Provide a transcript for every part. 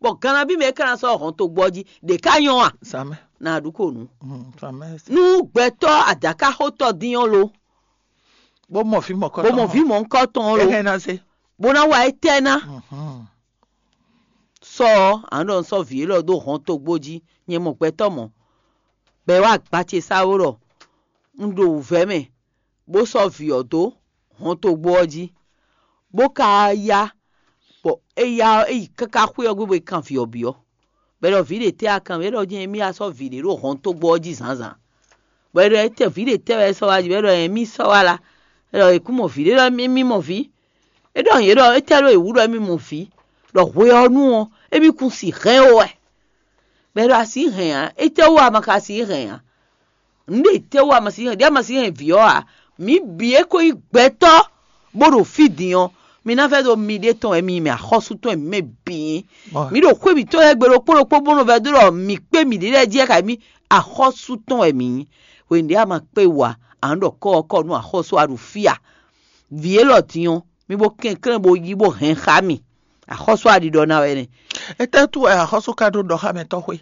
bo kana bi me kana so hon to gboji de ka yan a Same. na aduko nu Same. nu gbeto adaka hoto diyan lo Bo mo fi mo ko. bo mo fi mo nko ton lo na se. bo na wa etena Mhm. so ando so vi lo do hon to gboji yen mo gbeto mo be wa gbache saworo ndo uveme bo so vi odo hon to gboji bo ka ya bo eya kaka kwe ogbo kan fi obio bero vi de te akan bero je mi aso vi de ro hon to gboji zanzan bero te vi de te so wa bero mi so wala bero ikumo vi de mi mo vi e don ye do te ro ewuro mi mo fi do we onu o e bi kun si ren o e bero asi ren e te wa maka si ren nde te wa ma si ren dia ma si ren vi o a mi bie ko igbeto bodo fidian mi na fe do mi de ton emi mi akhosu ton emi me bi mi do kwe mi to egbero poro bono ve do mi pe mi de je ka mi akhosu ton emi we ndi ama pe wa ando ko nu akhosu arufia vie lo tion mi bo ken bo yibo hen khami akhosu adido na we ni Ete tu akhosu ka do ha me to hwe.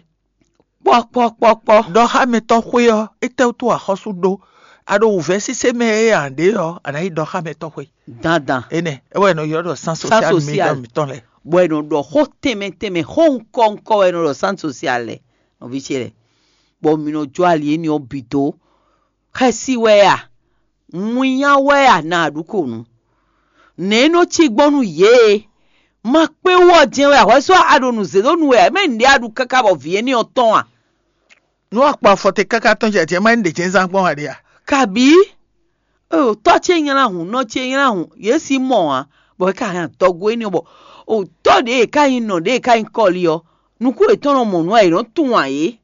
Po Do ha me to hwe yo. Ete tu akhosu do ado uve si se me ande yo ana do ha me to hwe. Dandan. Ene, bueno, yo do sans social mi ton le. Bueno, do ho teme Hong Kong ko eno do sans social le. No vichere. Bo mi no jo ali ni obito. Kasi we ya. Munya we ya na aduko nu. Ne no chi gbonu ye. Ma pe wo jen we wa so adonu ze do nu we me ndi adu kaka bo vie ni oton a. No akpa fote kaka ton je ma ndi chen san pon ade ya. Kabi oh to chenyara hu no chenyara hu yesi mo a bo ka han togo eni bo o to de ka yin no de ka yin call yo nuku etono mo nu ai ron tun aye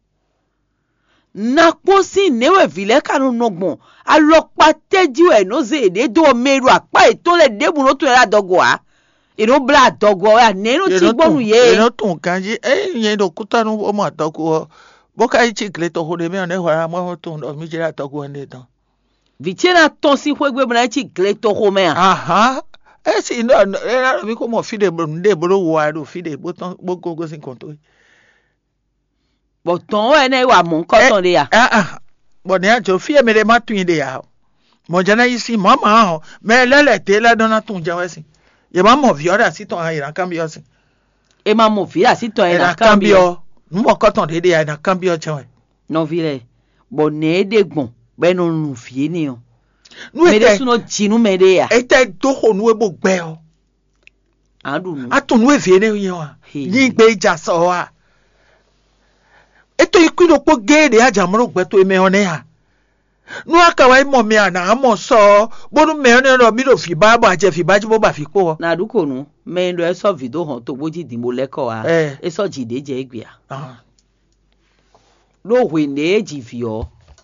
na posi newe vile ka no nogbon alopa teji e no ze de do meru apa eto le debu no to era dogo a ero bla dogo a ne no ti gbonu ye ero tun kanji yen do kutanu o ma dogo bo ka yi chikle to ho de me ne hora mo tun do mi jira dogo ne dan. Vichena tonsi kwegwe bana chi gleto home a. Aha. Si no era mi como fide de bro wa do fide boton bogo sin konto. Boton we na wa mon koton de ya. Bo ne ajo fie me de ma tun de ya. Mo jana isi mama ho me lele te la dona tun ja wesin. Ye ma mo viora si ton ira cambio sin. E ma mo viora si ton ira cambio. Mo koton de ya na cambio chewe. No vile. Bo ne de gbon. Beno nu fie ni o. Mede suno jinu mede ya. Ete doko nu ebo gbe o. Adu nu. Atun nu evie ne yen wa. Ni gbe ija so wa. Eto ikwino po gede aja moro gbe to eme one ya. Nu aka wa mo mi ana mo so bonu me one ro mi do fi ba ba je fi ba ji bo ba fi po. Na duko nu me ndo e so video han to boji dimbo leko wa. E so jide je egbe a. Lo we ne eji fi o.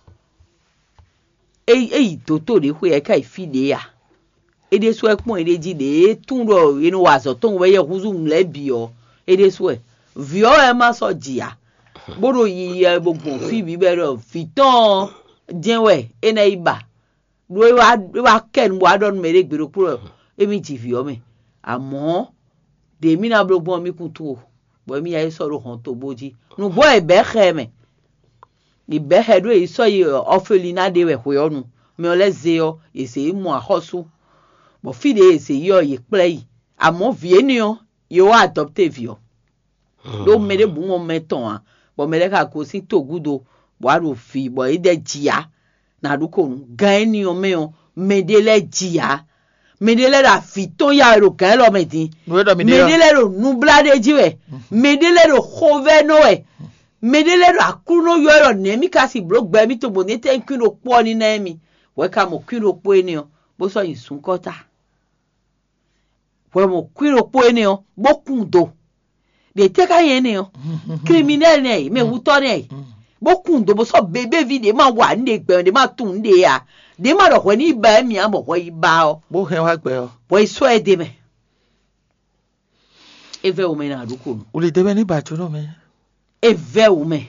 Toto de hwe ka ifide ya ede so ekpon ede ji de tun ro inu wa so ton we ye huzu mle bi o ede so e vi o e ma so jia bodo yi gbogbo fi bi be ro fi ton jenwe ena iba do wa ken wa don mere gbero pro emi ji vi o me amo de mi na gbogbo mi kutu bo mi ya so ro han to boji nu bo e be kheme ibe hedo e so ye ofelina de we hweonu me oleze yo ese mu ahosu bo fide ese yo ye play amo vienio yo adopte vio do mere bu mo meton a bo mere ka ko si to gudo bo aro fi bo ide jia na duko nu gan o me o medele jia medele da fi ton ya ro kan lo medin medele ro nublade jiwe medele ro hoveno e medele ro akuno yo ro nemi kasi blog gbe mi to bo ne ten kilo po ni na mi we ka mo kilo po eni o bo so yin sun kota we mo kilo po eni o bo kundo de te ka yen ni o criminel ne me wuto ne bo kundo bo so bebe vide ma wa nde gbe de ma tun de ya de ma ro we ni ba mi amo ko iba o bo he wa gbe o bo iso e de me eve o me na duko o le de be ni ba juro me eve o me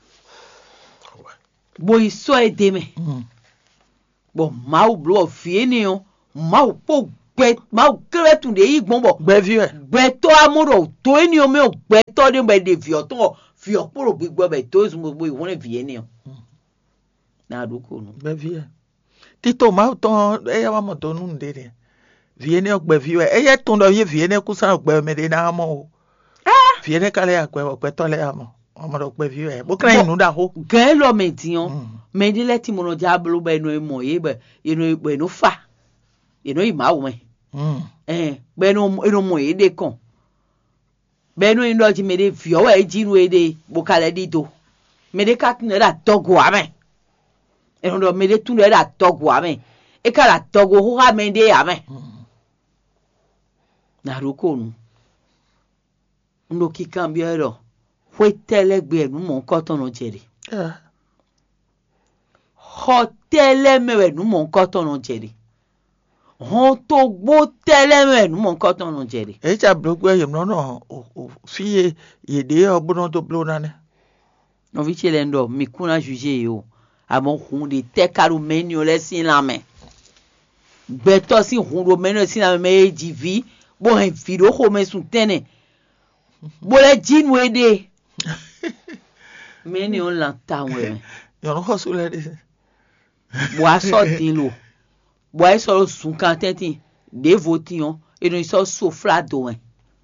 bo iso e de me bo mau blo fie ni o mau po gbe mau kere tun de igbon bo gbe vi e gbe to amoro to eni o me o gbe to to de be de vio to vio poro gbigbo be to zumo bo iwon vie ni o na duko nu be vie tito ma to e ya mo to nu ndere vie ni ogbe vie e ye tun do ye vie ni ku sa ogbe me de na mo vie ni kale ogbe to le amo ọmọ rẹ pẹ fi ẹ bó kẹrẹ inú dà hó. gẹ́ẹ́ lọ mẹ̀tìyàn mẹ́ẹ̀dínlẹ́ tí mo nà já bolo bá ẹnu ẹ̀mọ̀ yé bẹ̀ ẹnu fà ẹnu ìmáwò mẹ́ bẹ́ẹ̀ ẹnu mọ̀ yé dé kàn bẹ́ẹ̀ ẹnu ìlú ọtí mẹ́ẹ̀dẹ́ fi ọwọ́ ẹ̀ jí inú ẹ̀ dé bókalẹ̀ dídò mẹ́ẹ̀dẹ́ ká tún ẹ̀ dà tọ́gù àmẹ́ ẹnu dọ̀ mẹ́ẹ̀dẹ́ tún ẹ̀ dà tọ́gù àmẹ́ ẹ̀ ká dà tọ́gù hóhá mẹ́ẹ̀dẹ́ àmẹ́ nàrúkọ nù ńlọ kíkà bí ẹ lọ. Fue telegbe nu mon koton no jeri. Ho telemewe nu mon koton no jeri. Ho to gbo telemewe nu mon koton no jeri. E ja blogwe yem no fi yede obuno to blona ne. No vi chelendo mi kuna juger yo. Amon hunde te karu menyo le sin la men. Beto si hundo menyo sin la men jivi bo en fido ho men sun tene. Bo le jin wede. Many on la town way. You're not so lady. Bois sorti lo. Bois solo sun cantenti. Des votillons. Et nous sommes so flat doing.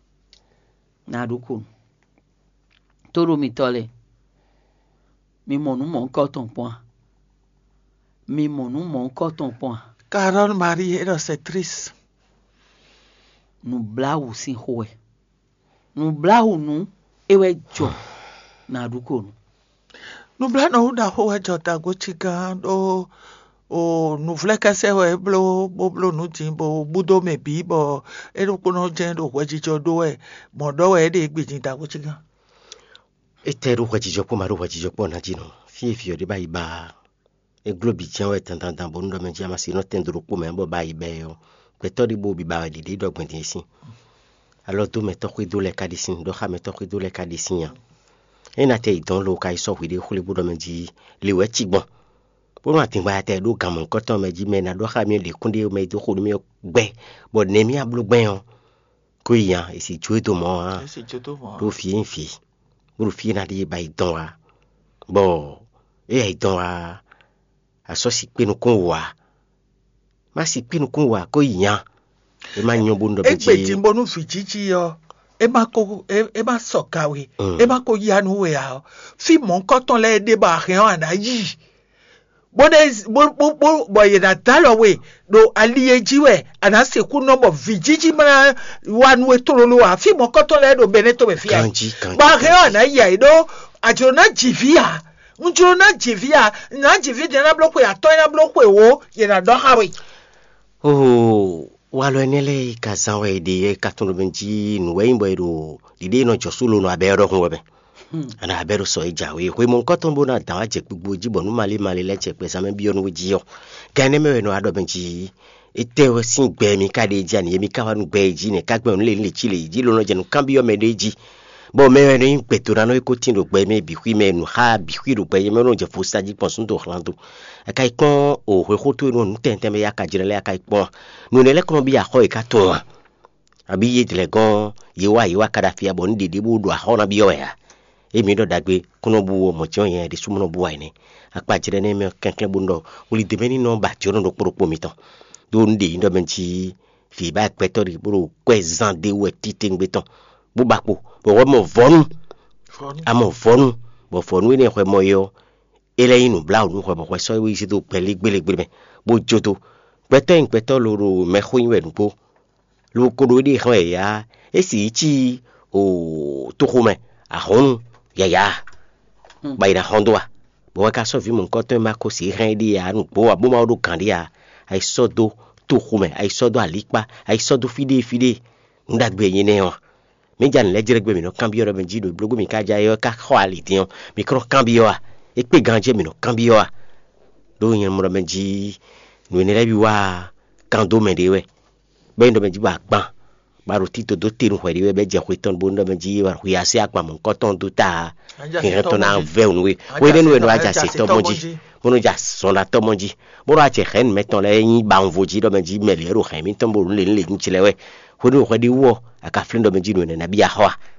Naduko. Todo mi tole. Mi monu mon coton point. Mi monu mon coton point. Carole Marie era c'est triste. Nous blau sin hoe. Nous blau nous. Ewe jo. Naduko nu. Nu bla no da ho jo ta go chiga o nu fleka se we blo nu tin bo budo me bi bo e ro ko no je do ko ji jo do e mo do we de gbijin ta go chiga e te ro ko ji jo po ma ro ko ji jo po na jino fi de ba iba e globi chen we tan bo ndo me jama si no ten do po me bo ba ibe yo pe to di bo bi ba de do gbin tin si alors do me to ko do le ka di sin do ha me to ko do le ka di sin ya ena te idon lo kai so wi de khule bodo meji lewe chigbon bo ma tin ba te do gamon ko to meji me na do kha mi le kunde me do khulu mi gbe bo ne mi ablu gben o ko yan e si ju to mo ha e si ju to mo do fi bo fi na de ba idon wa bo e idon wa aso si pinu kun wa ma si pinu kun wa ko yan e ma nyon bo ndo meji e pe tin bo nu fi chichi yo e ma sokawe e ma ko yanu we ya fi mon koton le de ba rien ana yi bo ye na talo we do aliye jiwe ana se ku no mo vijiji mana wanu we tolo wa fi mon koton le do beneto be fi ba rien ana yi do ajiro na jivia unjiro na jivia de na block we ato na block we wo ye na do hawe oh walo enele kazan we de katun benji nwe imbo ero dide no josulo no abero kun we ana abero so ejawe ko mo nkoton bo na dawa je gbogbo jibo nu male leche pe sa me bi onu ji yo gane me we no ado benji ete o sin gbe mi ka de ji ani emi ka wa nu gbe ji ne ka gbe onu le chile ji lo no je nu kan bi yo me de ji bo me we ni petura no ko tin do gbe me bi hui me nu ha bi hui do gbe me no je fo sta ji pon sun do hlando akai kon o hwe khoto no ntente me yakajire le akai pon no ne le kono bi akho e ka to abi ye dile gon yewa kada fi abo ndede bu do akho na bi yo ya emi do dagbe kono bu mo ti on yen de sumo no bu wa ni apajire ne me kenken bu ndo uli de meni no ba ti o no poropo mi ton do nde ndo menti fi ba petori buru kwezan de we tite ngbeton bu bapo bo mo vonu amo vonu bo fonu ni ko mo yo ele inu blau nu ko bo so wi si do pele gbelegbele bo joto peto loro me khuin we npo lo ko do di kho ya e si chi o to khume a hon ya ba ina hondwa bo ka so vi mon ko to ma ko si ren di ya nu bo abo ma do kan di ya ai so do to khume ai so do alipa ai so do fide ndagbe yin ne o mi jan le jere gbe mi no cambio ro benji do blogo mi ka ja yo ka khwali ti on mi kro cambio a e pe ganje mi no cambio a do yin mo ro benji no ne lebi wa kan do me de we be ndo benji ba gban ba ro ti to do te ru hweri we be je kwiton bo ndo benji wa hu ya se akpa mo ko ton do ta ki to na ve on we de no no aja se to moji mo no ja so la to moji bo ro ache hen meton le yin ba on voji do benji me le ro hen mi ton bo le nchile we hodi wo aka flindo benji no na bia ho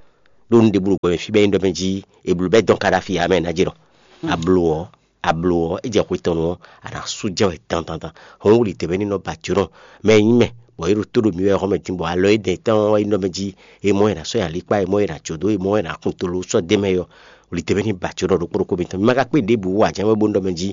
don de bulu ko fi be ndo benji e bulu be don kada fi amen ajiro ablo e je ko tono ana suja we tan hon wuli te beni no baturo me yime bo iru turu mi we ho me timbo alo e de tan wa ndo benji e mo era so ya lipa e mo era chodo e mo era kuntulu so de meyo wuli te beni baturo do ko mi tan maka pe de bu wa jan we bo ndo benji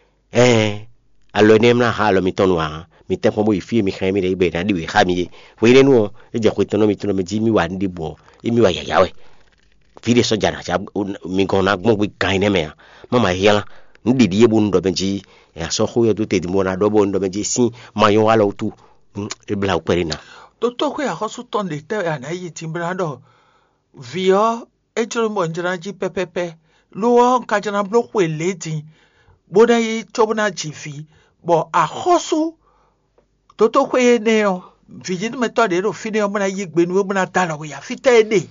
alo nem na halo mi tonwa mi tempo mo ifi mi khami de be na di we khami we le no e je ko tono mi tono benji mi wa ndi bo e mi wa yawe vide so jana cha mi gona gbo bi kaine me mama yela ndidi yebu ndo benji ya so khu yedu te di mona do bo ndo benji si mayo wala utu e bla uperina to ko ya ho su ton de te ana yi timbrando vio e joro mo njanji pepepe lo ka jana blo ko leti boda yi tobuna chifi bo a hosu to ko e ne o vijin me to de ro fini o mona yi gbenu o mona talo ya fite de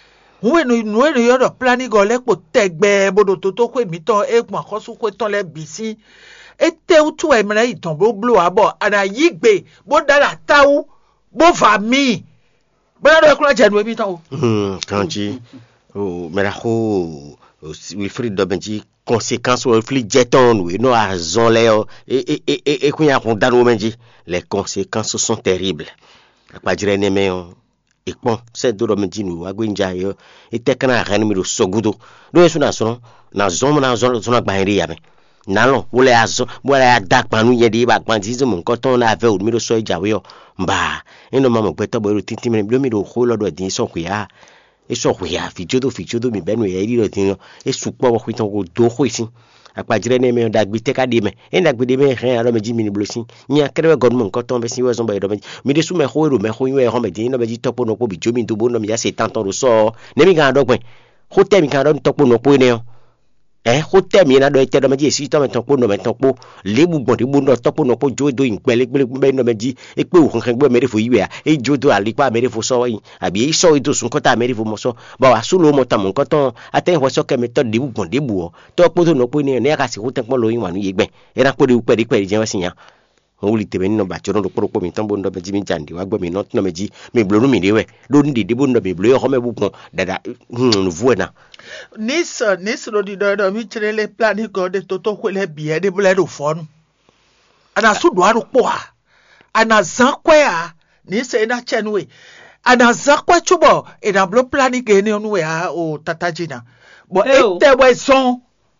no yodo planning go le po tegbe bodo to ko mi ton e pon akosu ko ton le bisi e te utu e mena iton bo blow abo ana yigbe bo dara tawu bo va mi bana do ko janu mi ton kanji o mera ko Wilfried Dobenji conséquences ou fli jeton oui no azon le e kunya ko danu menji les conséquences sont terribles apa dire ne me e pon se do menji nu agwenja yo e tekana ran mi do sogudo do yesu na so na zon na gba ri ya me na lo wo le azo wo le adak panu ye di ba gban ti zo mo nkan ton na ave o mi do so ijawe yo mba eno mama gbe to bo ro tintin mi lo mi do ko lodo din so ku ya eso ku ya fijodo mi benu ye ri lo tin e supo wo kwiton ko do ko isin apajire ne me dagbi te ka di me en dagbi de me ren aro meji mini blosin ni akere godmo nkan ton be sin we zon ba do mi de su me ho ro me ho yin we ho me din no meji topo no ko bi jomi do bo no mi ya se tanton ro so ne mi kan do gben ho te mi kan do topo no po ne o ho te mi na do te do meji si to me topo no me topo le bu gbon de bu no topo no po jo do yin pele be no meji e pe o kan gbo me re fo yiwe a e jo do alipa me re fo so yin abi e so do sun ko ta me re fo mo so ba wa su lo mo ta mo nkan ton aten ho so ke me to de bu gbon de bu o to po to no po ne ka si ho te pon lo yin wa nu ye gben e na po de pe je wa sin ya o wuli te beni no ba choro do po mi tan bo ndo meji mi jandi wa gbo mi not no meji mi blonu mi de we do ndi de bo ndo mi blo yo ho me bu pon dada no vuena nis lo di do mi chere le planning go de to ko le bie de bla do fonu ana su do aro po a ana zakwe a ni se na chenwe ana zakwe chubo e na blo planning ge ni onu we a o tatajina bo ete we son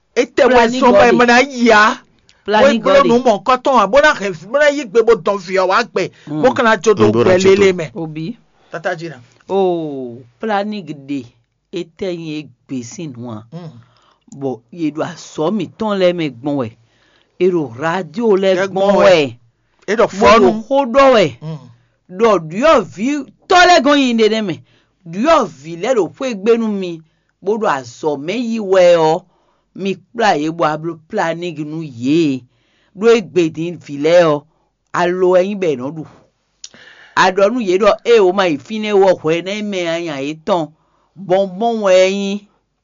ba mana ya planning go no mo nkan ton abona re yi gbe bo don fi o wa gbe mo kan jodo pelele me obi tatajina planning de ete yin gbesin wan bo ye do aso mi ton le me gbon we ero radio le gbon we e do fonu ho do we do dio vi to le gon yin de me dio vi le do po egbenu mi bo do aso me yi we o mi pla ye bo ablo planning nu ye do egbedin vi le o alo yin be no du adonu ye do e o ma ifine wo ko na me anya iton bonbon weyin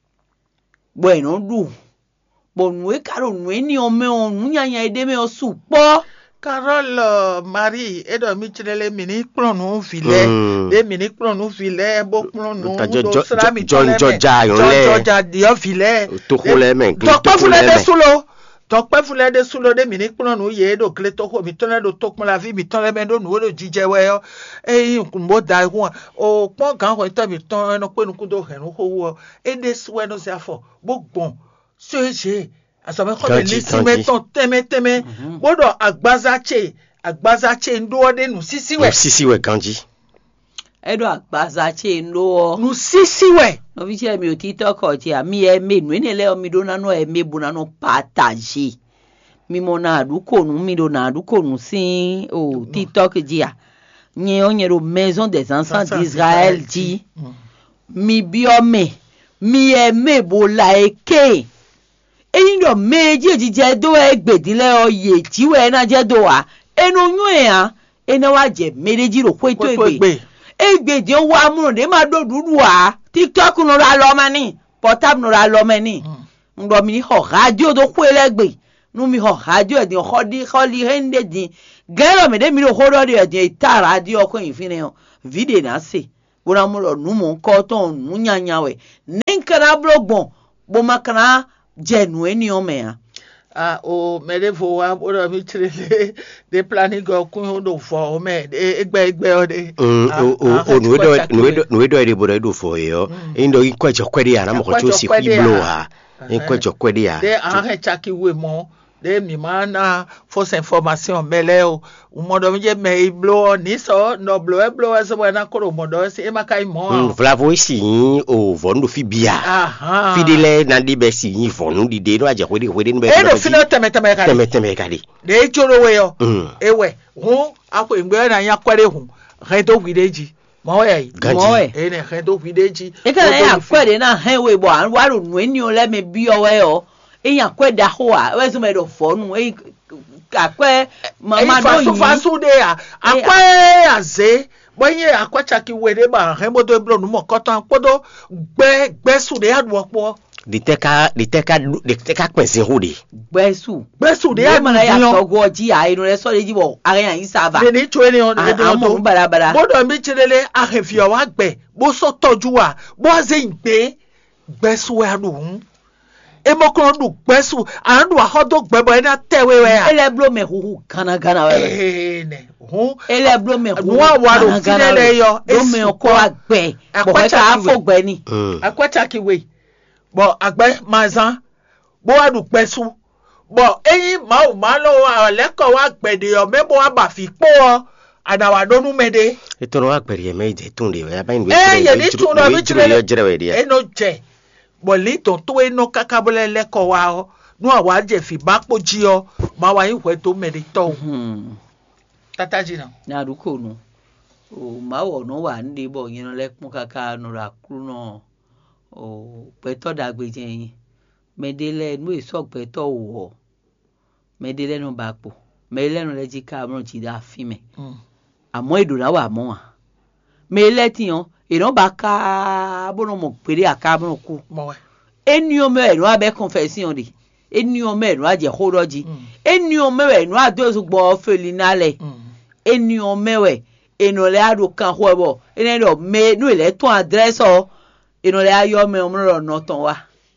bueno du bonwe karo nwe ni ome onu nyanya ede me osu po Carole Marie edo mi chelele mini plonu file de mini plonu file bo plonu do sra mi Georgia dio file to ko le men to pe fule de sulo de mini plonu ye do kle to ko mi tone do to mo la vi mi tone men do nu do jije we yo nkumbo da hu o pon kan ko to mi ton no pe nu ku do henu ho wo e de suwe no se afo gbogbon se asome ko le lisime ton teme bodo agbazache ndo de nu sisiwe kanji edo agbazache ndo nu sisiwe no vi che mi o TikTok ti a mi e me nu ne le o mi do na no e me bu na no partage mi mo na aduko nu mi do na aduko nu sin o TikTok ji a nye onyero maison des enfants d'Israël dit mi biome mi e me bo la eke eyin do meji ejije do egbedile oye ti we na je do wa enu yun e han ena wa je mereji ro ko to egbedi o wa mu de ma do dudu wa TikTok no ra lo mani portable no ra lo mani ndo mi ho radio do ko elegbe nu mi ho radio e din kholi hende din gero me de mi ro ho do de ta radio ko yin fine video na se bona mo nu mo ko ton nu nyanya we ninkana blogbon bo makana jenu eni o me a o mede fo wa o do mi trele de planning go kun do fo o me egbe o de o no do ere bora do fo yo indo ikwacho kwede ya na mo ko chusi blow ha ikwacho kwede ya de a chaki we mo de mi mana fausse information mele o modo mi je me blow ni so no blow so na ko modo se e makai mo vla voici o vondo fibia fidele na di besi yi vonu di de no aje kwede ni be e do fino teme ka di de choro we yo ewe hu akwa ngbe na ya kware hu he do videji mo ya yi e ne he do videji e ka ya kware na he we bo an waru nu eni o le me bi o we o eyan kweda ho a we so me do fo nu e akwe mama do yi fasu de a akwa aze boye akwacha ki we de ba he moto ebro nu mo kotan podo gbe su de adu po de teka kwensin ho de gbesu de adu mana ya togo ji a inu le so de ji bo ara yan yi sava de ni to eni on de do barabara bodo mi chirele ahefio wa gbe bo so toju wa bo aze ngbe gbesu adu hun emokro du gbesu andu ahodo gbebo ena tewe we a ele blo me hu kana we ne hu ele blo me hu wa waro finele yo do me ko agbe bo ka afogbe ni akwacha ki we bo agbe mazan bo adu gbesu bo eyin ma lo leko wa gbede yo mebo wa ba fi po adawa donu mede etono wa gbere me je tunde we ba ni ye ni tuno bi chire eno je bọ̀lì tó tó iná kákábọ́lẹ̀ lẹ́kọ̀ọ́ wa ọ́ nú àwa jẹ̀ fi bá pò jí ọ máa wá ìwé tó mẹ́rin tọ́ ọ. tata jìnnà. ní àdúgbò nu ò máa wọ̀ ọ́nà wà nídìí bọ̀ yẹn lẹ́kùn káká nura kúrú náà ò pẹ́tọ́ dàgbèjẹ yín mẹ́dẹ́lẹ́ inú èso pẹ́tọ́ wọ̀ mẹ́dẹ́lẹ́nu bá pò mẹ́dẹ́lẹ́nu lẹ́jí káàmùrún ti dá fímẹ̀ àmọ́ ìdùnnà wà mọ́ wa mẹ́lẹ́tìyàn ìrànbá ká bọ́nà mọ̀ péré àkábọ̀nà kú ẹni ọmọ ẹ̀rọ abẹ́ confession de ẹni ọmọ ẹ̀rọ àjẹ́ kórọ́jì ẹni ọmọ ẹ̀rọ àdóòsùgbọ́ fèlì nálẹ̀ ẹni ọmọ ẹ̀ ìnọ̀lẹ́ àdókan hó ẹ̀bọ̀ ẹni ẹ̀rọ mẹ́nu ilẹ̀ tún àdírẹ́sọ̀ ìnọ̀lẹ́ ayọ́ ọmọ ọmọ rẹ̀ ọ̀nà tán wa.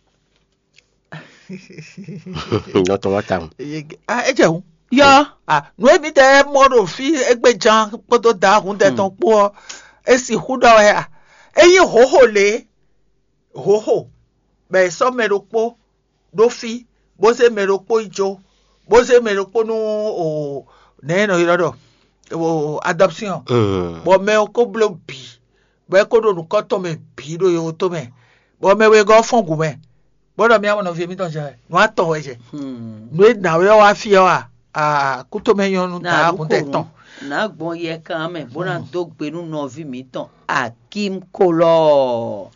ọ̀nà tán wa táwọn. ẹ jẹun. yọ. nu ebi tẹ mọ́rọ̀ fi ẹgbẹ̀jan kótó dáhùn tẹ̀ tán pọ̀ esi hudo ya eyi hoho le hoho be so merokpo do fi bo se merokpo ijo bo se merokpo nu o ne no irodo o adoption bo me ko blo bi be ko do nu ko to me bi do yo to me bo me we go fungu me bo do mi amon fi mi ton je no ato we je no na we wa fi wa kuto me yonu ta kun te ton na gbọn yẹ kan mẹ bọ́nà tó gbẹnu nọ̀ọ́fì mi tán akim kọlọ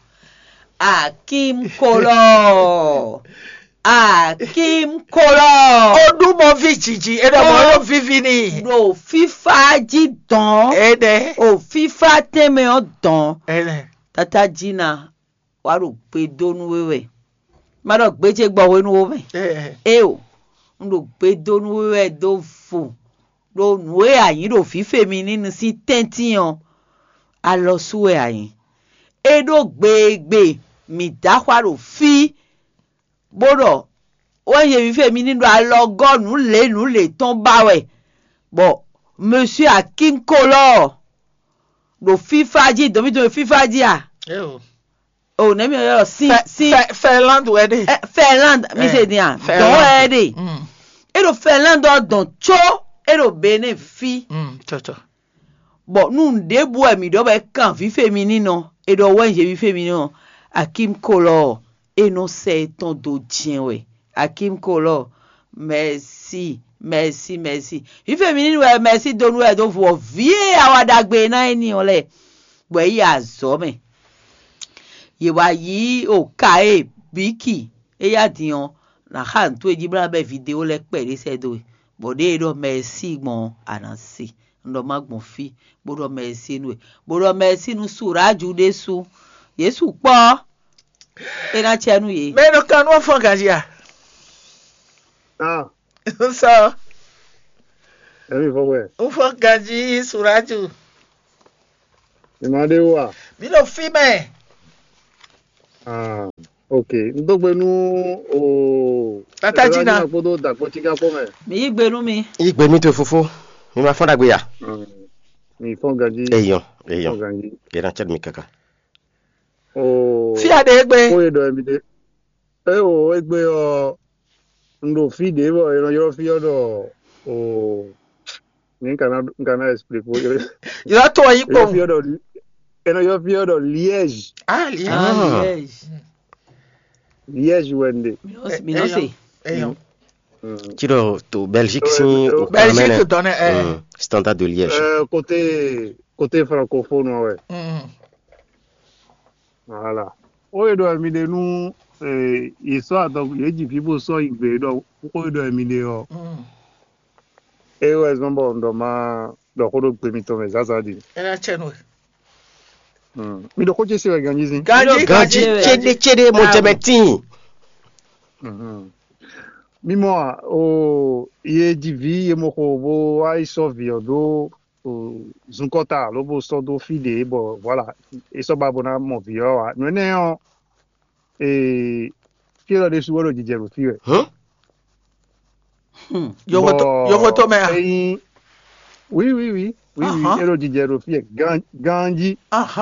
ọdún mọ fi jìjì ẹ̀rọ mọ ló fífi ni. o fífa jí dán o fífa tẹ́mẹ̀ ọ́ dán tata jina wàá rò pé dónú wẹ́wẹ́ má lọ gbẹ́jẹ́ gbọ́ wẹ́nu wẹ́wẹ́ ẹ o n lò gbé dónú wẹ́wẹ́ dó fò lo nue ayin do fife mi nínú sí tentiyan a lọ suwe ayin edo gbegbe mi dakwaro fi bodo wọ́n yẹ fife mi nínú alọgọ́nù lẹ́nu lè tán báwẹ̀ bọ̀ monsieur akinkolo do fifaji domi fifaji a o nemi ọyọ si Fairland wẹ́dẹ̀ Fairland mi se di a dán wẹ́dẹ̀ edo Fairland ọdún tso ero bene fi toto bo nun de bu emi do be kan fi femi nino e do wenje fi femi nino akim kolo e no se ton do jinwe akim kolo merci fi femi nino merci do nu e do vo vie awadagbe na eni ole bo yi azo me ye wa yi o kae biki e ya dion na han to ejibra be video le pere se do bode do merci gbon anansi ndo magbon fi bodo merci nu suraju desu yesu po ena chenu ye me no kan wo fon gajia so emi fo we o fon gaji suraju Demandez-vous. Mi lo fi me. Ah, ok. Donc, nous, au. Tata Gina. Podo da Potika Pome. mi yi gbenu mi. Igbe mi to fufu. Mi ma fonda gbe ya. Mi font gagner. Eyon. Gagner. Gena chad mi kaka. Oh. Fi ade egbe. Oye do emide. O egbe o. Ndo fi de bo yo fi odo. O. Ni kana explique. Yo to yi Yo po. fi odo. Yo fi odo Liège. Ah, li. Ah. Liège wende. mi no se. Eyon. Kiro to Belgique si. Belgique donne Standard de Liège. Côté francophone, ouais. Voilà. Oye do emide nu histoire donc les people so igbe do oye do emide o. Ouais zombo ndo ma do ko do pe mi to me zaza di. Ela chenu. Mi do ko je se organiser. Gaji. Chede mo jemeti. Mi mo o ye divi ye mo ko bo ai so viodo zunkota lo bo so do fide bo voilà e so ba bona mo vio wa no ne o kilo de suworo jijero fiwe Yo to me. Oui, ero jijero fiwe ganji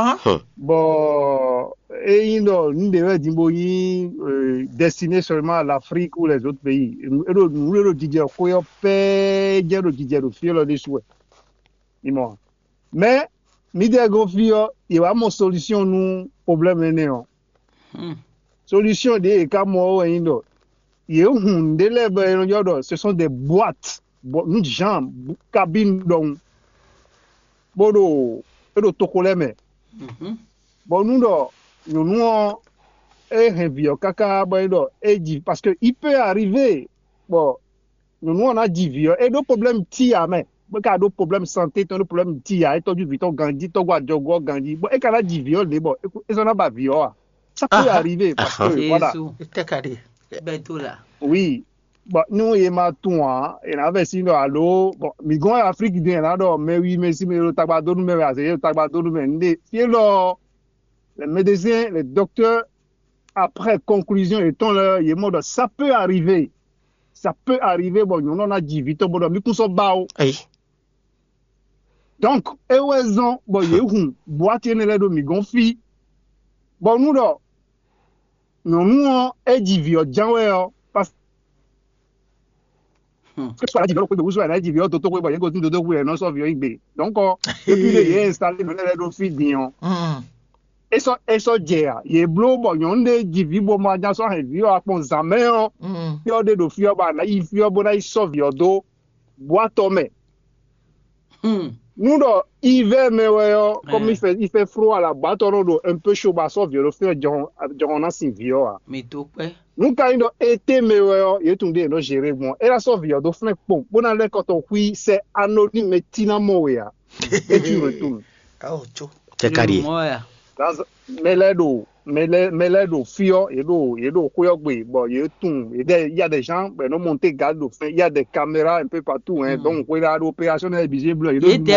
bon et no nde we dimbo yi destiné seulement à l'Afrique ou les autres pays ero jijero ko yo pe jero jijero fiwe lo de suwe Dis-moi. Mais, mi de go fio, il va mon solution nous problème néon. Solution de ka mo indo. Ye hunde le ba yodo, ce sont des boîtes. Nous gens cabine donc. Bodo, edo tokole me. Bon nous do, nous vio kaka ba indo dit parce que il peut arriver bon nous on a dit vio et do problème ti mais Baka do problème santé, ton problème tia, et ton du viton gandi, ton gwa jogo gandi. Bon, et kana di viol, bon, et ça n'a pas viol. Ça peut arriver parce que, voilà. Oui. Bon, nous, il m'a tout, et avait sinon, allô, bon, mi gon Afrique, il y a mais oui, mais si, mais le tabado, nous, mais le tabado, nous, mais les médecins, les docteurs, après conclusion, et ton là, il est mort, ça peut arriver. Ça peut arriver, bon, nous, on a dit vite, bon, mais qu'on s'en bat. Donc, raison, bon, il y a un boîte de mi gonfi. Bon, nous, là, nous, on est dit vieux, parce que soit la divio, vous soit la divio, tout le monde, il y a un de oui, non, sauf vieux, donc, depuis le y installé, nous, les filles, bien. Et ça, il y a bleu, bon, il y a un divio, bon, moi, dans son vieux, à mon zamé, il y a des filles, bah, il y a bon, il sauve vieux, d'eau, boîte au mai. Nous, hiver, mais comme il fait froid à la boîte, on un peu chaud, bah, sauf vieux, le fait, on a si vieux. Mais tout, nous, quand il a été, mais il est tombé, non, géré, bon, et la sauve vieux, donc, bon, quand on oui, c'est anonyme, mais tinamo, et tu retournes. C'est carré. Mais les dos, fio, et do, bon, il y a des gens, ben, non, monter garde au fin, il y a des caméras un peu partout, hein, donc, il y a l'opération invisible, il y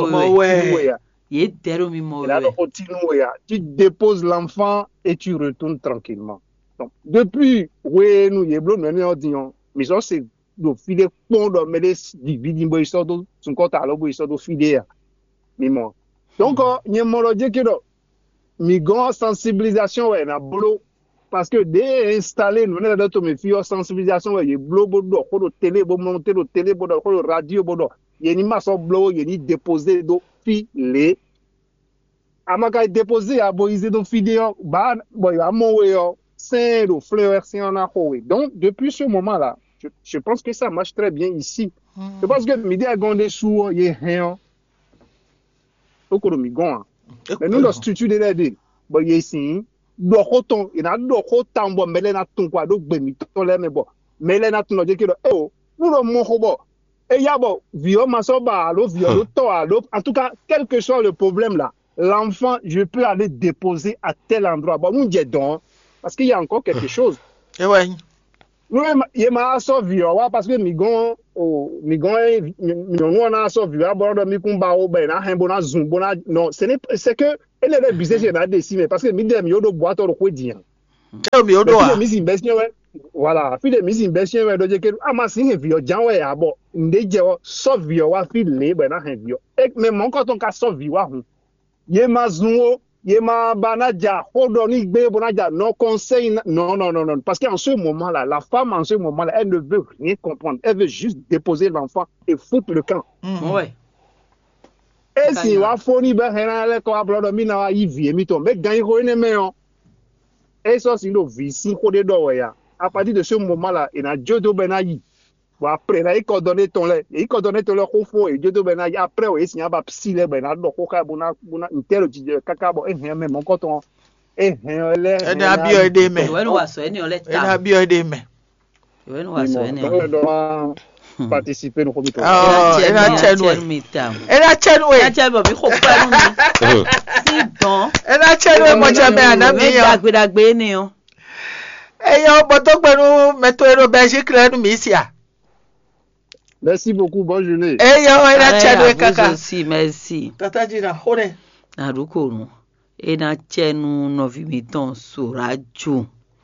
a tu déposes l'enfant et tu retournes tranquillement. Donc, depuis, oui, nous, il y a bleu, mais ça, c'est de filer, pont, de mettre des vidéos, ils sont de, son compte à l'eau, ils sont de filer, mais moi. Donc, il y a mon logique, mi grand sensibilisation ouais na bolo parce que dès installer nous na dato me fio sensibilisation ouais blo bodo ko télé bo monter do télé bodo ko radio bodo yeni maso blo yeni déposer do filé amaka déposer a boiser do vidéo ba boy amo yo c'est do fleur c'est en a donc depuis ce moment là je pense que ça marche très bien ici je pense que midi a gondé sous yé rien au ko mi gon mais nous, la structure de l'aide, bon, il y a ici, il y a autant, bon, mais là, ton quoi, donc, ben, mais bon, mais là, ton dit que, oh, nous, le mon robot, et il y a bon, viol, ma soba, viol, en tout cas, quel que soit le problème là, l'enfant, je peux aller déposer à tel endroit. Bon, nous, disons donc, parce qu'il y a encore quelque chose. Et ouais. ye ma so vio wa parce que migon on a so vio abord mi kumba o be na hen bona zoom bona non c'est que elle est business na décimé parce que mi dem yo do boato ro ko dian Tell me, Odoa. Voilà, fi de mise investion we do je ke amasi he vio jan we abo ndeje o so vio wa fi le be na he vio e me mon ko ton ka so vio wa hu ye ma zunwo ye ma banaja hodo ni gbe bonaja non conseil non parce qu'en ce moment là la femme en ce moment là elle ne veut rien comprendre, elle veut juste déposer l'enfant et foutre le camp. Ouais. Et si wa foni be hena le ko abrodo mi na wa yi vie mi to me gan ko ne me on et ça c'est le vici ko de do ya à partir de ce moment là il a Dieu do benayi bon après là il coordonne ton lait ko fo et Dieu do benayi après o esi aba psi le bena do ko ka bona intero ji kaka bo ehun me mon koton ehun le Ene abio ede me. Ìwé ni wà sọ ẹni ọlẹ́ Ene ta. abio ede me. Ìwé ni wà sọ ẹni on ọlẹ́. doit participer no comité. Ena chenwe. mi ta. Ena chenwe. Ena chenwe bọ̀ mi kò pẹ́rù mi. Sí dán. Ena chenwe mo je me ana mi Mi yo. dàgbédàgbé ni o. Eyo boto gbenu meto ero be shikre nu mi sia. Merci beaucoup, bonne journée. Eyo ena Ààrẹ chenwe àbúzọ kaka. sí mẹ́sì. Tata jina hore. Àdúkò nù. Ena chenu nọ̀fi mi tán sòrà jù.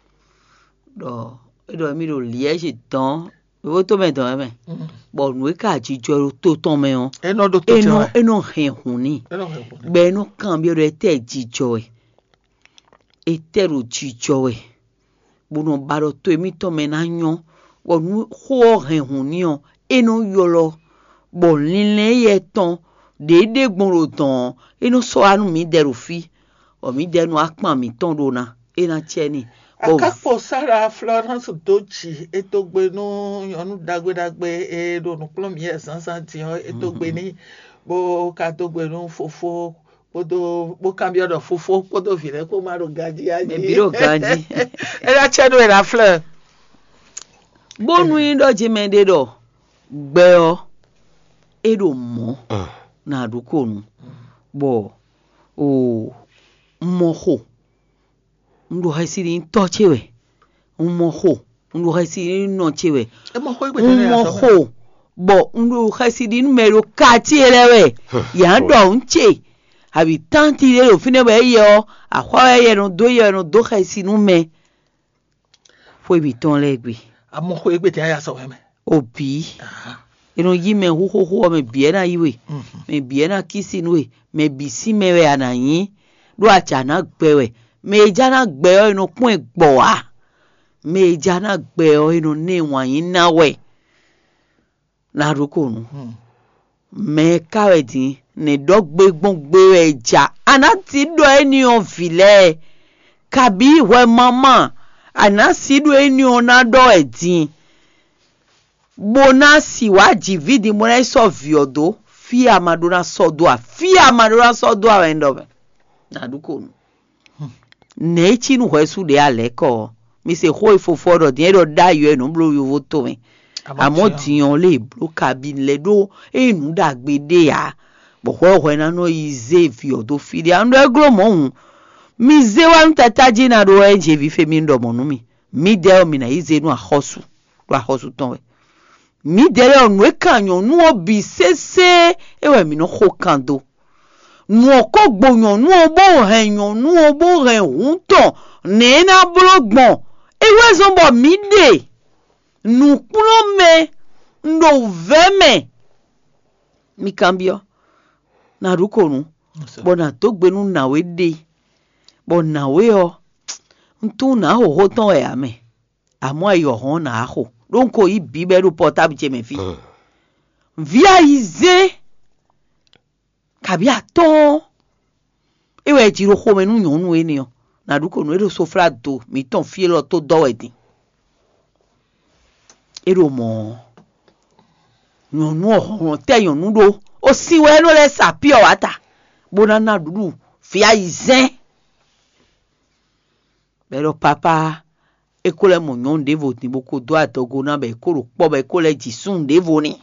Dọ̀ mi lò lìẹ́ ṣe tán. Owó tó mẹ̀ tán mẹ́. Bọ̀ nù ká àjíjọ tó tán mẹ́ wọn. Eno do to Eno che. eno hẹ̀hùn ni. Eno. Gbẹ̀nu kan bí ọ̀rọ̀ ẹtẹ̀ jíjọ ẹ̀. Ẹtẹ̀rù jíjọ ẹ̀. Bono baro to emi to mena nyon wonu ho hehun ni on eno yolo bo linle ye ton dede gbonro ton eno so anu mi deru fi o mi denu apon mi ton dona ena cheni o Akapo Sarah Florence Dochi eto gbenu yonu dagbe e do nu plom ye sansan ti o eto gbeni bo ka to gbenu fofo bo cambio do fofo do vire ko maro gaji aji. me biro ganji Ena chedo era fleur. bonu indo jimende do gbe o edo mo na aduko nu bo o moho ndo haisiri ntochewe moho ndo haisiri nochewe E mo ko igbe tele aso. moho bo ndo haisiri numero kati elewe ya ndo nche abi tanti le o fine be yo akwa ye no do haisiri nume fo biton legbe Amo ko igbe tele aso me. obi ino yi me ho me biena yiwe me biena kisinwe me bisi mewe anayin do achana gbewe me jana gbeyo ino kun egbo wa me jana gbeyo ino ne wayin nawe na rukunu me kawe din ne dogbe gbongbe eja anati do eni on vile kabi we mama anasi do eni onado edin bona siwaji vidi mwana so viodo fi amadona sodo a wendobe na dukonu ne chinu hwesu de aleko mi se ho ifoforo de ero dayo enu blo yovo to me amodiyan le blo kabin do enu dagbede ya bo ho na no ize viodo fi de ando eglo mo mi ze wa ntataji na do enje vi fe mi ndo mo nu mi de o mi na ize nu ahosu ton we mi dere onu ekanyon nu obi sese ewe mi no ho kando nu oko gbonyon nu obo henyon nu obo hen hunton ne na blogbon ewe zombo mi de nu kuno me ndo veme mi cambio na rukonu bona to gbenu nawe de bona we o ntu na ho ton e ame amo ayo hon na ho donc o ibi beru portable je me fi via ize kabi aton ewe jiro ho menu nyonu eniyan na duko no ero sofra do mi ton fi lo to do edin ero mo nyonu ohun te nyonu do o si we no le sapi o wata bona na dudu via ize pero papa ekole mo nyon devo ni boko do atogo na be koro po be kole jisun devo ni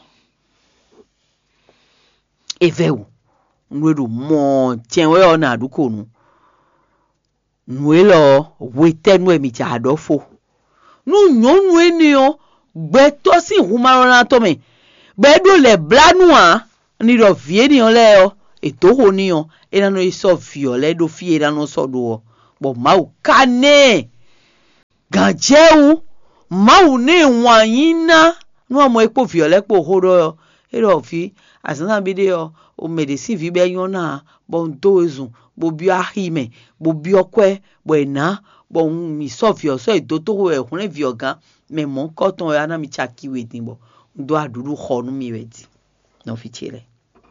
eveu nweru mo chenwe ona aduko nu nwelo wete nu emi ja adofo nu nyɔnu eniɔ gbɛtɔ si humarɔna tɔmɛ gbɛdo le blanua ni ɖɔ vie niɔ lɛ yɔ etoho niɔ enanɔ esɔ viɔ lɛ ɖo fie enanɔ sɔ ɖo bɔn mawu ka ne gadzɛwu mawu ne wɔnyi na nuamɔ ekpo viɔ lɛ kpo ho ɖɔ yɔ eɖɔ vi azana bi de yɔ o medecin vi bɛ yɔ na bɔn do ezu bobio ahime bobio kɔɛ bɔn ena bɔn mi sɔ viɔ sɔ edo to ho ɛhunɛ viɔ gã mɛ mɔ kɔtɔn ya na mi tsa kiwe din bɔ do aɖuɖu xɔ nu mi wɛ di nɔfi tse lɛ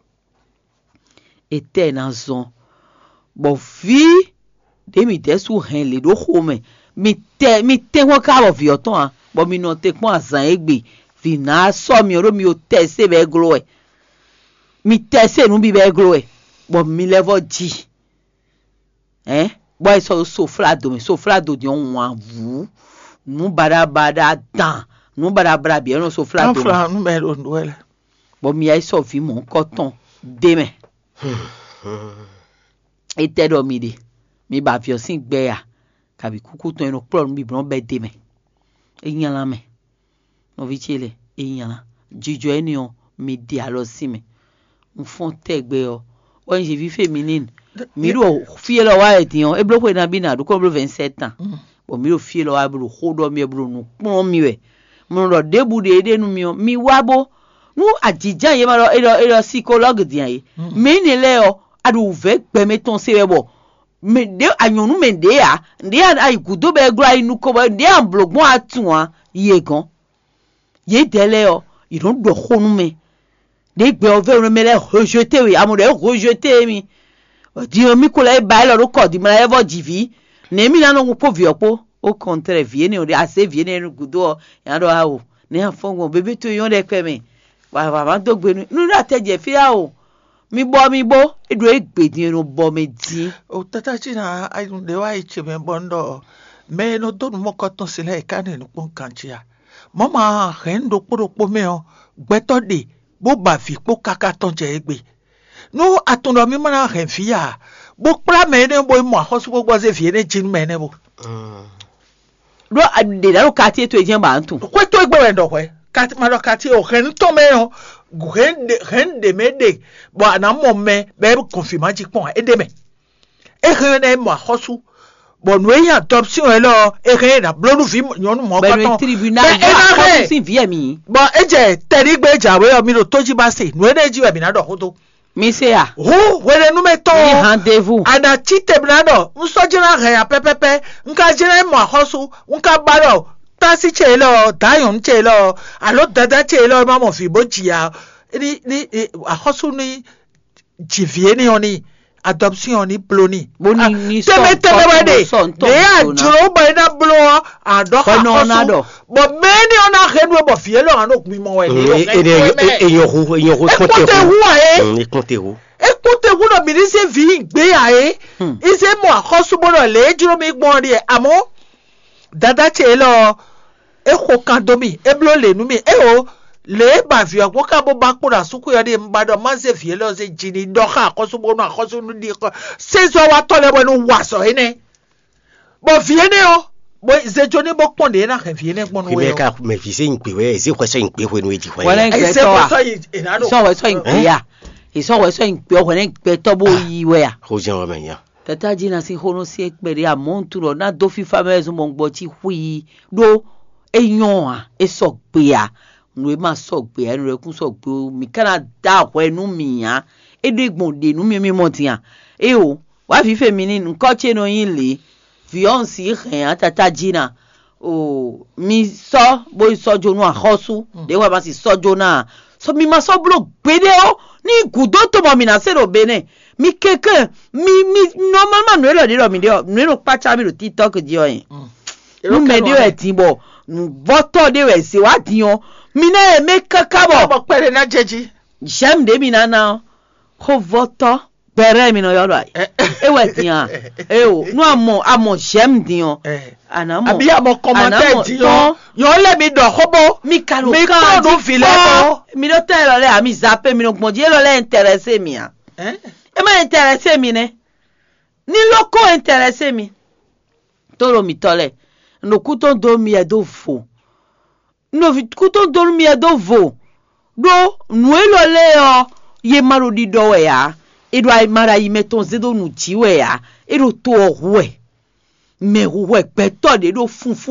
ete na zɔn bɔn vi de mi tɛ su hɛn le ɖo xɔ me mi tɛ wɔn ka bɔ viɔ tɔn a bɔn mi nɔ te kpɔn azã egbe vi na sɔ mi o ɖo mi o tɛ se bɛ glo ɛ mi tɛ se nu bi bɛ glo ɛ bɔn mi lɛ vɔ dzi bɔn esɔ sofla do di wɔn vu nu badabada dan nu badabada bi ɛnɔ sofla do me bɔn mi esɔ vi mɔ kɔtɔn de mɛ etɛ dɔ mi de mi ba viɔ si gbɛ ya kabi kuku tɔn yɛrɛ kplɔ nu bi bɔn bɛ de mɛ enyala mɛ nɔvi tse lɛ enyala dzidzɔ eniɔ mi di alɔ si mɛ nfɔn tɛ gbɛ yɔ wɔn je vi féminine mi do fie lɔ wa etiɔ eblo ko ena bi na do ko eblo 27 ans bɔn mi do fie lɔ wa eblo ko dɔ mi eblo nu kplɔ mi wɛ mo lɔ debu de ede nu mi wa bo nu adidjan ye ma lɔ edɔ psychologue diyan ye mi ne lɛ yɔ adu vɛ gbɛmɛ tɔn se bɛ bɔ mɛ de anyɔnu mɛ de ya ayi gudo bɛ glo ayi nu ko bɛ de ya blogbɔn atun wa ye gan ye dɛ lɛ yɔ idɔn dɔ xonu mɛ de gbɛ ɔvɛ wɛrɛ mɛ lɛ rejeté wi amu de rejeté mi diɲɛ mi ko la e ba ye lɔ do kɔ di ma la e bɔ jivi ne mi na no ko viɔ ko au contraire vie ne o de ase vie ne gudo ya do awo ne ya fɔ ŋgɔ bebe to yɔn de kpɛ mɛ wa ma do gbe nu da tɛ jɛ fi ya o mi bɔ edo egbe di no bɔ me di o tata ti na ayi de wa itse me bɔ ndɔ mɛ no do nu mɔ kɔtɔn si lɛ eka ne nukpɔ nkantia mɔ ma hɛn do kpɔdɔkpɔ mɛ o gbɛtɔ de bo ba fi kpɔ kaka tɔn jɛ egbe nu atundɔ mi mana hɛn fi ya bo kpla mɛ ne bo mu axɔsu gbɔgbɔ se fi ne dzinu mɛ ne bo. do de da do kati eto ejiɛ ba ntun. ko to egbe wɛ ndɔkɔɛ kati ma dɔ kati o hɛn tɔ mɛ yɔ hɛn de mɛ de bɔn ana mɔ mɛ bɛ kɔnfirma dzi kpɔn ede mɛ e hɛn ne mu axɔsu bɔn nu eya adoption yɛ lɔ e hɛn na blonu fi nyɔnu mɔ kɔtɔn bɛn tribunal yɛ axɔsu si vi mi. bɔn e jɛ tɛri gbe jawe yɔ mi do toji ba se nu ene dzi wɛ mi na dɔ koto. mi se ya. hu wele nume tɔ. ni rendez-vous. ana ti tɛmina dɔ nsɔdzina hɛya pɛpɛpɛ nka dzina mu axɔsu nka ba dɔ tasi tse lɔ dayon tse lɔ alo dada tse lɔ ma mɔ fi bo dzia ni axɔsu ni dzivie ni yɔni adoption ni bloni. tɛmɛ wɛ de ne y'a dzro bɔ ina blo a dɔ axɔsu bɔn mɛ ni ɔna hɛ nu bɔ fie lɔ ano kun mɔ wɛ ni yɔ ekote hu a ye ekote hu lɔ mi ni se vi gbe a ye ise mu axɔsu bɔ lɔ le dzro mi gbɔn de amɔ dada tse lɔ exɔ kan domi eblo le nu mi eyo le ba vi ko ka bo ba kura suku ya de mba do ma se vie lo se jini do ka ko su bo no ko su nu di ko se so wa to le bo no wa so ene bo vie ne o bo ze joni bo pon de na kan vie ne pon we o ka me fi se npe we se ko so npe we no e ji wa e se ko so we so npe ya e so we so npe o ne npe to bo yi we ya ho jan wa men ya tata jina si hono si ekpere a monturo na do fi family zo mo ngbo ti hui do eyan a eso gbe a nu ma so gbe enu re kun so gbe mi kana da ho enu mi ya edegbon de nu mi mo ti ya e o wa fi feminine nko che no yin le fiance ren tata jina o mi so bo so jonu ahosu de wa ma si so jona so mi ma so blo gbede o ni gudo to mo mi na se ro bene mi keke mi normalement no lo de lo mi de no pa cha mi ro TikTok di o yin nu me de e tin bo voto de we se wa di o mi na e me kaka bo pere na jeji jem de mi na ko voto bere mi no yo lo ai e we tin a e o nu amo jem di o ana mo abi amo commentaire di o yo le mi do hobo mi ka mi ko do file ko mi do te lo le ami zappe mi no gbon je lo le intéressé mi a e ma intéressé mi ne ni loko intéressé mi toro mi tole no kuton do mi do fo no kuton do mi do vo do nuelo leo ye maro di do ya e do ai mara yi meton zedo nu ti we ya e do to we me we peto de do funfun